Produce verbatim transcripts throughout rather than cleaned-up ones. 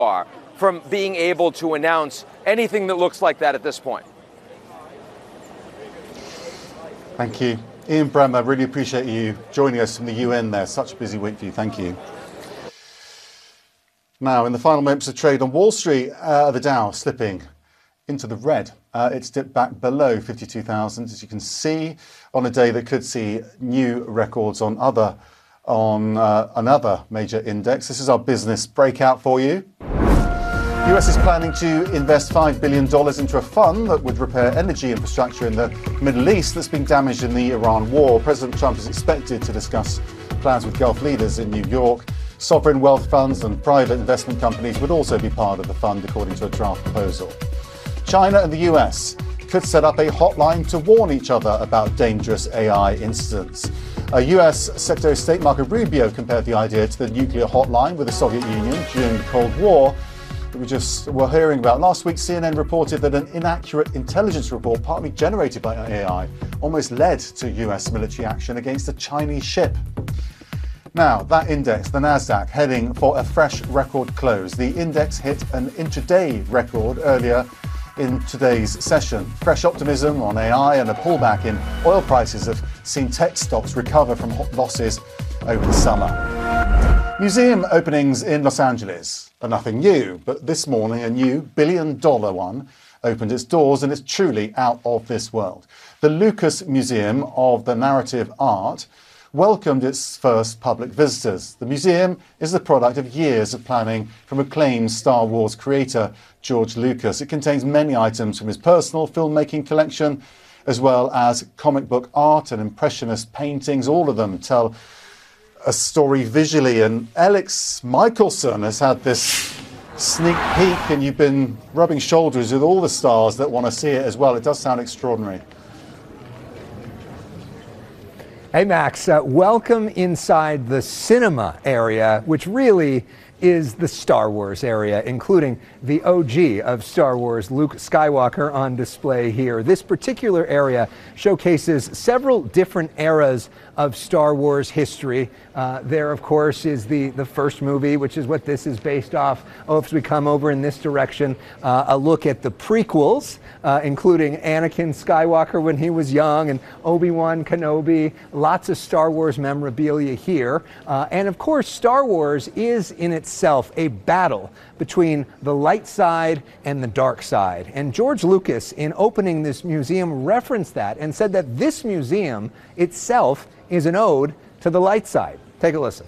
far from being able to announce anything that looks like that at this point? Thank you. Ian Bremmer, really appreciate you joining us from the U N there. Such a busy week for you. Thank you. Now, in the final moments of trade on Wall Street, uh, the Dow slipping into the red. Uh, it's dipped back below fifty-two thousand, as you can see, on a day that could see new records on other on uh, another major index. This is our business breakout for you. The U S is planning to invest five billion dollars into a fund that would repair energy infrastructure in the Middle East that's been damaged in the Iran war. President Trump is expected to discuss plans with Gulf leaders in New York. Sovereign wealth funds and private investment companies would also be part of the fund, according to a draft proposal. China and the U S could set up a hotline to warn each other about dangerous A I incidents. A U S Secretary of State Marco Rubio compared the idea to the nuclear hotline with the Soviet Union during the Cold War that we just were hearing about. Last week, C N N reported that an inaccurate intelligence report, partly generated by A I, almost led to U S military action against a Chinese ship. Now, that index, the Nasdaq, heading for a fresh record close. The index hit an intraday record earlier in today's session. Fresh optimism on A I and a pullback in oil prices have seen tech stocks recover from losses over the summer. Museum openings in Los Angeles are nothing new, but this morning a new billion dollar one opened its doors, and it's truly out of this world. The Lucas Museum of the Narrative Art welcomed its first public visitors. The museum is the product of years of planning from acclaimed Star Wars creator George Lucas. It contains many items from his personal filmmaking collection, as well as comic book art and impressionist paintings. All of them tell a story visually, and Alex Michelson has had this sneak peek, and you've been rubbing shoulders with all the stars that want to see it as well. It does sound extraordinary. Hey, Max, uh, welcome inside the cinema area, which really is the Star Wars area, including the O G of Star Wars, Luke Skywalker, on display here. This particular area showcases several different eras of Star Wars history. Uh, there, of course, is the, the first movie, which is what this is based off. Oh, if we come over in this direction, uh, a look at the prequels, uh, including Anakin Skywalker when he was young, and Obi-Wan Kenobi. Lots of Star Wars memorabilia here. Uh, and, of course, Star Wars is in itself a battle between the light side and the dark side. And George Lucas, in opening this museum, referenced that and said that this museum itself is an ode to the light side. Take a listen.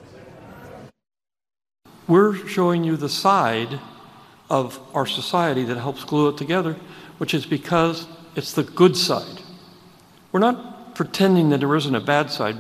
We're showing you the side of our society that helps glue it together, which is because it's the good side. We're not pretending that there isn't a bad side.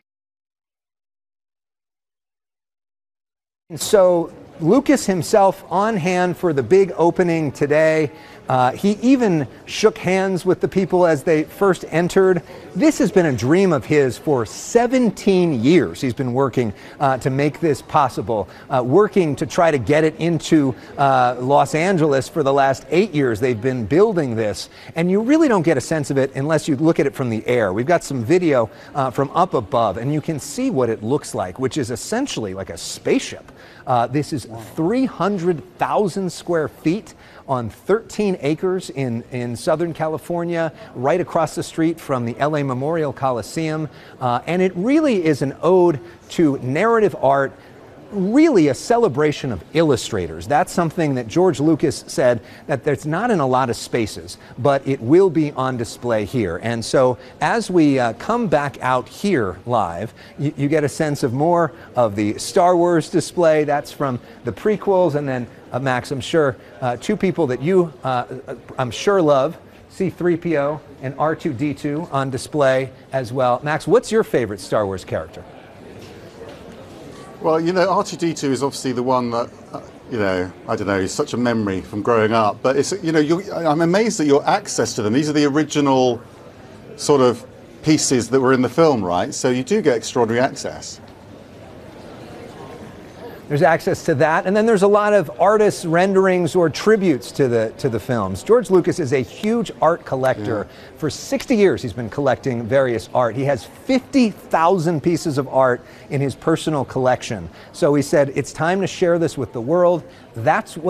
So Lucas himself on hand for the big opening today. Uh, he even shook hands with the people as they first entered. This has been a dream of his for seventeen years. He's been working uh, to make this possible, uh, working to try to get it into uh, Los Angeles for the last eight years. They've been building this, and you really don't get a sense of it unless you look at it from the air. We've got some video uh, from up above, and you can see what it looks like, which is essentially like a spaceship. Uh, this is three hundred thousand square feet on thirteen acres in, in Southern California, right across the street from the L A Memorial Coliseum. Uh, and it really is an ode to narrative art, really a celebration of illustrators. That's something that George Lucas said that there's not in a lot of spaces, but it will be on display here. And so as we uh, come back out here live, you, you get a sense of more of the Star Wars display. That's from the prequels. And then, uh, Max, I'm sure uh, two people that you, uh, I'm sure love, C three P O and R two D two on display as well. Max, what's your favorite Star Wars character? Well, you know, R two D two is obviously the one that, uh, you know, I don't know, is such a memory from growing up. But it's, you know, you're, I'm amazed at your access to them. These are the original sort of pieces that were in the film, right? So you do get extraordinary access. There's access to that, and then there's a lot of artists' renderings or tributes to the to the films. George Lucas is a huge art collector. Yeah. For sixty years, he's been collecting various art. He has fifty thousand pieces of art in his personal collection. So he said, it's time to share this with the world. That's what